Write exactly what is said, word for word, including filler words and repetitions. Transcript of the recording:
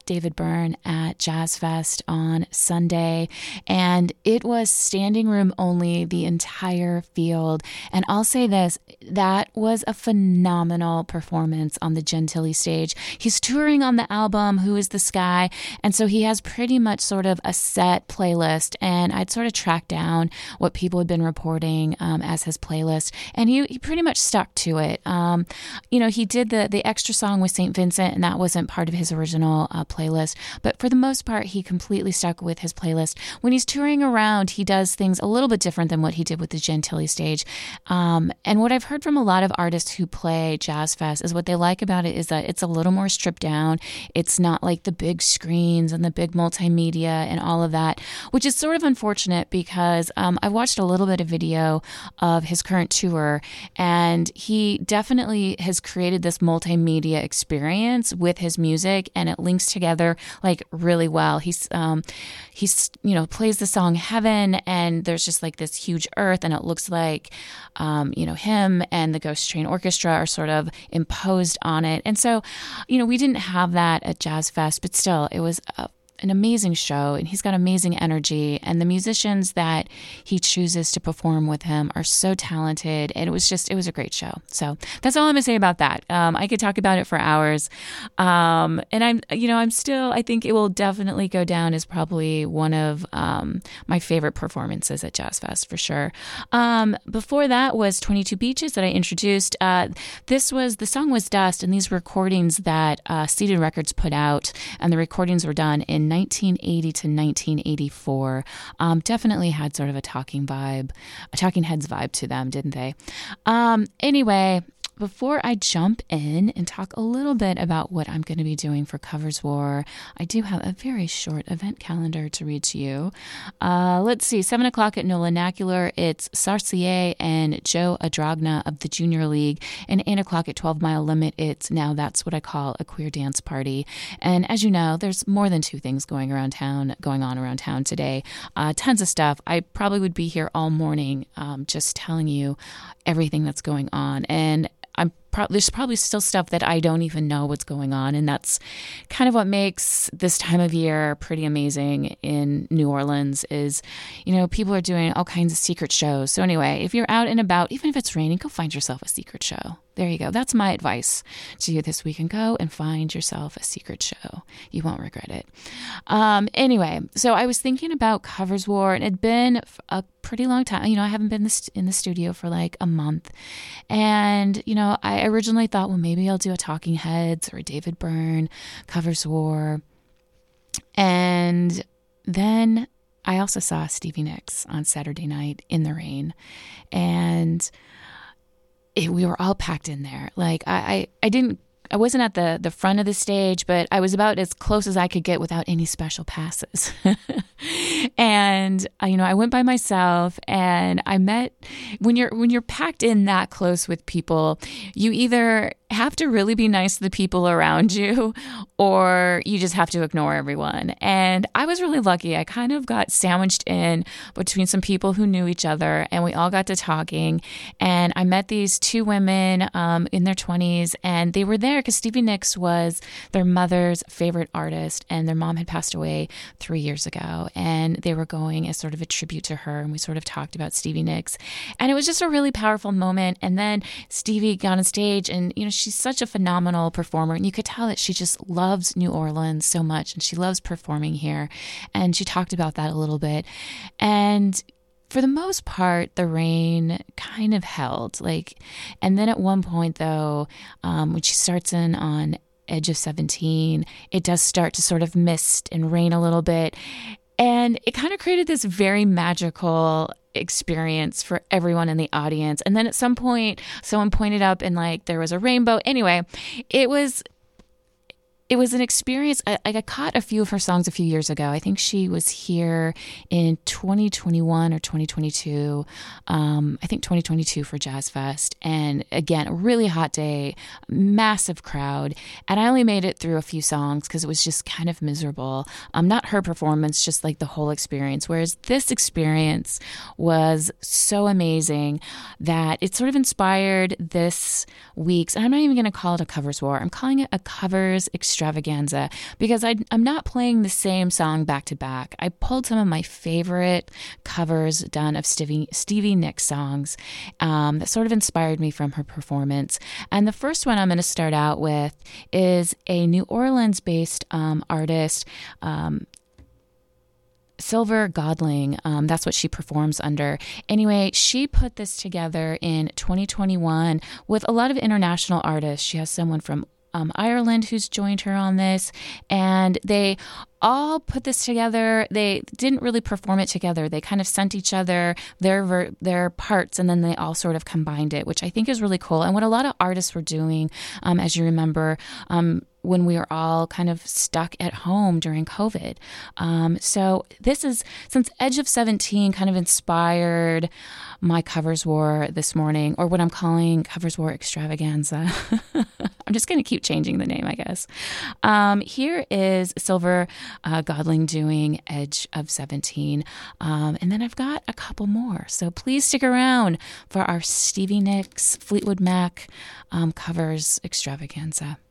David Byrne at Jazz Fest on Sunday, and it was standing room only, the entire field. And I'll say this, that was a phenomenal performance on the Gentilly stage. He's touring on the album Who Is the Sky, and so he has pretty much sort of a set playlist, and I'd sort of tracked down what people had been reporting um, as his playlist, and he, he pretty much stuck to it. Um, you know, he did the, the extra song with Saint Vincent, and that wasn't part of his original uh, playlist, but for the most part, he completely stuck with his playlist. When he's touring around, he does things a little bit different than what he did with the Gentilly stage. Um, and what I've heard from a lot of artists who play Jazz Fest is what they like about it is that it's a little more stripped down. It's not like the big screens and the big multimedia and all of that, which is sort of unfortunate because um, I watched a little bit of video of his current tour, and he definitely has created this multimedia experience with his music, and it links together like really well. He's um, he's you know plays the song Heaven, and there's just like this huge earth, and it looks like um, you know him and the Ghost Train Orchestra are sort of imposed on it. And so, you know, we didn't have that at Jazz Fest, but still, it was a an amazing show, and he's got amazing energy, and the musicians that he chooses to perform with him are so talented, and it was just, it was a great show. So that's all I'm gonna say about that. Um, I could talk about it for hours. Um, and I'm, you know, I'm still, I think it will definitely go down as probably one of um, my favorite performances at Jazz Fest for sure. Um, before that was twenty-two Beaches that I introduced. Uh, this was, the song was Dust, and these recordings that uh, Seated Records put out, and the recordings were done in nineteen eighty to nineteen eighty-four. Um, definitely had sort of a Talking vibe, a Talking Heads vibe to them, didn't they? Um, anyway, before I jump in and talk a little bit about what I'm going to be doing for Covers War, I do have a very short event calendar to read to you. Uh, let's see, seven o'clock at Nolanacular, it's Sarsier and Joe Adragna of the Junior League, and eight o'clock at twelve Mile Limit, it's Now That's What I Call a Queer Dance Party. And as you know, there's more than two things going around town, going on around town today. Uh, tons of stuff. I probably would be here all morning um, just telling you everything that's going on. And I'm pro- there's probably still stuff that I don't even know what's going on, and that's kind of what makes this time of year pretty amazing in New Orleans is, you know, people are doing all kinds of secret shows. So anyway, if you're out and about, even if it's raining, go find yourself a secret show. There you go. That's my advice to you this weekend. Go and find yourself a secret show. You won't regret it. Um, anyway, so I was thinking about Covers War, and it'd been a pretty long time. You know, I haven't been in the studio for like a month. And, you know, I originally thought, well, maybe I'll do a Talking Heads or a David Byrne, Covers War. And then I also saw Stevie Nicks on Saturday night in the rain. And It, we were all packed in there. Like I, I, I didn't, I wasn't at the, the front of the stage, but I was about as close as I could get without any special passes. And uh, you know, I went by myself, and I met when you're when you're packed in that close with people, you either have to really be nice to the people around you, or you just have to ignore everyone. And I was really lucky. I kind of got sandwiched in between some people who knew each other, and we all got to talking. And I met these two women um, in their twenties, and they were there because Stevie Nicks was their mother's favorite artist, and their mom had passed away three years ago. And they were going as sort of a tribute to her, and we sort of talked about Stevie Nicks. And it was just a really powerful moment. And then Stevie got on stage, and, you know, she's such a phenomenal performer, and you could tell that she just loves New Orleans so much, and she loves performing here. And she talked about that a little bit. And for the most part, the rain kind of held. Like, and then at one point, though, um, when she starts in on Edge of seventeen, it does start to sort of mist and rain a little bit. And it kind of created this very magical experience for everyone in the audience. And then at some point, someone pointed up and like there was a rainbow. Anyway, it was it was an experience. I, I caught a few of her songs a few years ago. I think she was here in twenty twenty-one or twenty twenty-two. Um, I think twenty twenty-two for Jazz Fest. And again, a really hot day, massive crowd. And I only made it through a few songs because it was just kind of miserable. Um, not her performance, just like the whole experience. Whereas this experience was so amazing that it sort of inspired this week's, and I'm not even going to call it a covers war. I'm calling it a covers extreme extravaganza because I, I'm not playing the same song back to back. I pulled some of my favorite covers done of Stevie, Stevie Nicks songs um, that sort of inspired me from her performance. And the first one I'm going to start out with is a New Orleans-based um, artist, um, Silver Godling. Um, that's what she performs under. Anyway, she put this together in twenty twenty-one with a lot of international artists. She has someone from um, Ireland who's joined her on this, and they all put this together. They didn't really perform it together. They kind of sent each other their ver- their parts, and then they all sort of combined it, which I think is really cool. And what a lot of artists were doing, um, as you remember, um, when we were all kind of stuck at home during COVID. Um, so this is, since Edge of seventeen kind of inspired my Covers War this morning, or what I'm calling Covers War Extravaganza. I'm just going to keep changing the name, I guess. Um, here is Silver uh, Godling doing Edge of seventeen. Um, and then I've got a couple more. So please stick around for our Stevie Nicks, Fleetwood Mac um, Covers Extravaganza.